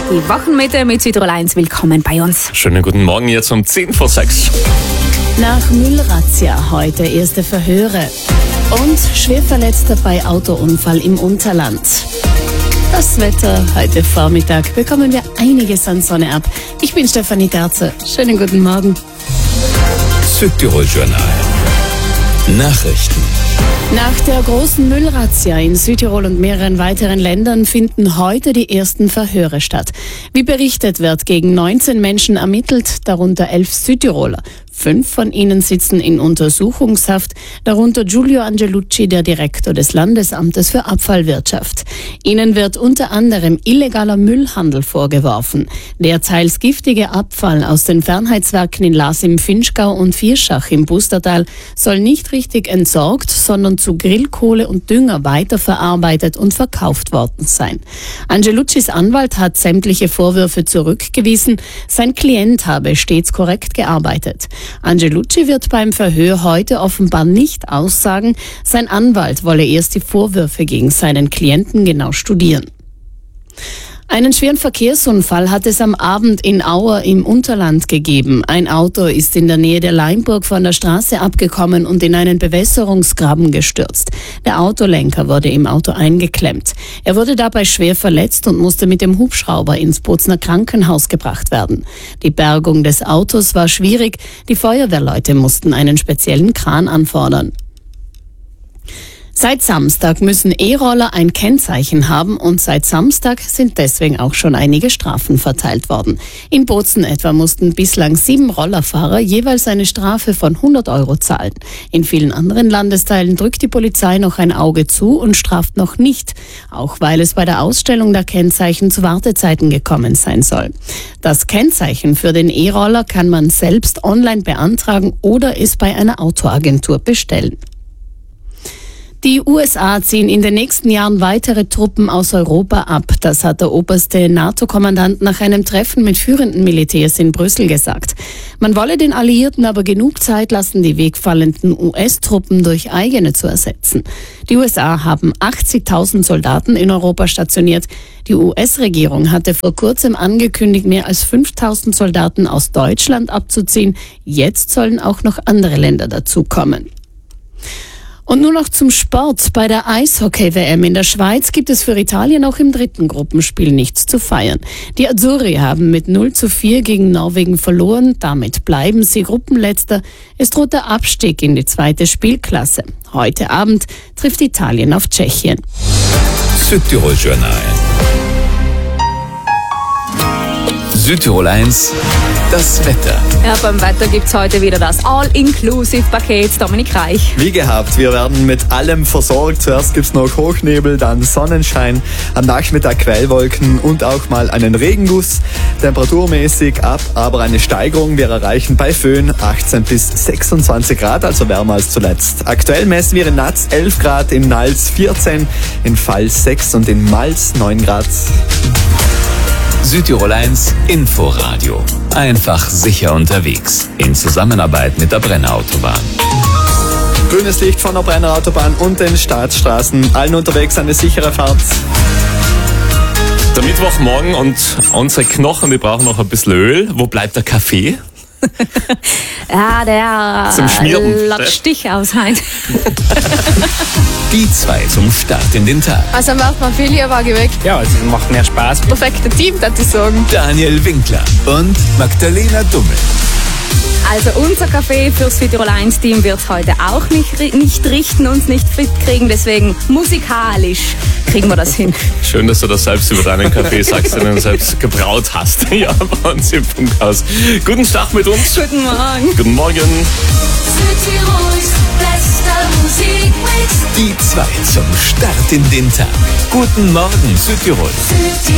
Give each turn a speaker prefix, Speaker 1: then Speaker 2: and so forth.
Speaker 1: Die Wochenmitte mit Südtirol 1. Willkommen bei uns.
Speaker 2: Schönen guten Morgen, jetzt um 5:10.
Speaker 3: Nach Müllrazzia heute erste Verhöre. Und Schwerverletzter bei Autounfall im Unterland. Das Wetter heute Vormittag bekommen wir einiges an Sonne ab. Ich bin Stefanie Terze. Schönen guten Morgen.
Speaker 4: Südtirol Journal. Nachrichten.
Speaker 3: Nach der großen Müllrazzia in Südtirol und mehreren weiteren Ländern finden heute die ersten Verhöre statt. Wie berichtet, wird gegen 19 Menschen ermittelt, darunter 11 Südtiroler. 5 von ihnen sitzen in Untersuchungshaft, darunter Giulio Angelucci, der Direktor des Landesamtes für Abfallwirtschaft. Ihnen wird unter anderem illegaler Müllhandel vorgeworfen. Der teils giftige Abfall aus den Fernheitswerken in Lars im Finchgau und Vierschach im Pustertal soll nicht richtig entsorgt, sondern zu Grillkohle und Dünger weiterverarbeitet und verkauft worden sein. Angeluccis Anwalt hat sämtliche Vorwürfe zurückgewiesen. Sein Klient habe stets korrekt gearbeitet. Angelucci wird beim Verhör heute offenbar nicht aussagen. Sein Anwalt wolle erst die Vorwürfe gegen seinen Klienten genau studieren. Einen schweren Verkehrsunfall hat es am Abend in Auer im Unterland gegeben. Ein Auto ist in der Nähe der Leimburg von der Straße abgekommen und in einen Bewässerungsgraben gestürzt. Der Autolenker wurde im Auto eingeklemmt. Er wurde dabei schwer verletzt und musste mit dem Hubschrauber ins Bozner Krankenhaus gebracht werden. Die Bergung des Autos war schwierig. Die Feuerwehrleute mussten einen speziellen Kran anfordern. Seit Samstag müssen E-Roller ein Kennzeichen haben und seit Samstag sind deswegen auch schon einige Strafen verteilt worden. In Bozen etwa mussten bislang 7 Rollerfahrer jeweils eine Strafe von 100 € zahlen. In vielen anderen Landesteilen drückt die Polizei noch ein Auge zu und straft noch nicht, auch weil es bei der Ausstellung der Kennzeichen zu Wartezeiten gekommen sein soll. Das Kennzeichen für den E-Roller kann man selbst online beantragen oder es bei einer Autoagentur bestellen. Die USA ziehen in den nächsten Jahren weitere Truppen aus Europa ab. Das hat der oberste NATO-Kommandant nach einem Treffen mit führenden Militärs in Brüssel gesagt. Man wolle den Alliierten aber genug Zeit lassen, die wegfallenden US-Truppen durch eigene zu ersetzen. Die USA haben 80.000 Soldaten in Europa stationiert. Die US-Regierung hatte vor kurzem angekündigt, mehr als 5.000 Soldaten aus Deutschland abzuziehen. Jetzt sollen auch noch andere Länder dazukommen. Und nur noch zum Sport. Bei der Eishockey-WM in der Schweiz gibt es für Italien auch im dritten Gruppenspiel nichts zu feiern. Die Azzurri haben mit 0:4 gegen Norwegen verloren. Damit bleiben sie Gruppenletzter. Es droht der Abstieg in die zweite Spielklasse. Heute Abend trifft Italien auf Tschechien.
Speaker 4: Südtirol Journal. Südtirol 1, das Wetter.
Speaker 1: Ja, beim Wetter gibt's heute wieder das All-Inclusive-Paket. Dominik Reich.
Speaker 5: Wie gehabt, wir werden mit allem versorgt. Zuerst gibt's noch Hochnebel, dann Sonnenschein, am Nachmittag Quellwolken und auch mal einen Regenguss. Temperaturmäßig ab, aber eine Steigerung. Wir erreichen bei Föhn 18 bis 26 Grad, also wärmer als zuletzt. Aktuell messen wir in Natz 11 Grad, in Nals 14, in Pfalz 6 und in Mals 9 Grad.
Speaker 4: Südtirol 1 Inforadio. Einfach sicher unterwegs. In Zusammenarbeit mit der Brenner Autobahn.
Speaker 5: Grünes Licht von der Brenner Autobahn und den Staatsstraßen. Allen unterwegs eine sichere Fahrt.
Speaker 2: Der Mittwochmorgen und unsere Knochen, die brauchen noch ein bisschen Öl. Wo bleibt der Kaffee?
Speaker 1: Ja, der
Speaker 2: Zum Schmieren.
Speaker 1: latscht dich aus heute.
Speaker 4: Die 2 zum Start in den Tag.
Speaker 6: Also macht man viel lieber weg.
Speaker 7: Ja, es macht mehr Spaß.
Speaker 6: Perfekte Team, würde ich sagen.
Speaker 4: Daniel Winkler und Magdalena Dummel.
Speaker 1: Also unser Kaffee fürs Südtirol 1 Team wird heute auch nicht richten, uns nicht fit kriegen. Deswegen musikalisch kriegen wir das hin.
Speaker 2: Schön, dass du das selbst über deinen Kaffee sagst, den du selbst gebraut hast. Ja, bei uns im Funkhaus. Guten Start mit uns.
Speaker 1: Guten Morgen.
Speaker 2: Guten Morgen.
Speaker 8: Südtirols bester Musikmix.
Speaker 4: Die 2 zum Start in den Tag. Guten Morgen, Südtirol.
Speaker 8: Südtirol.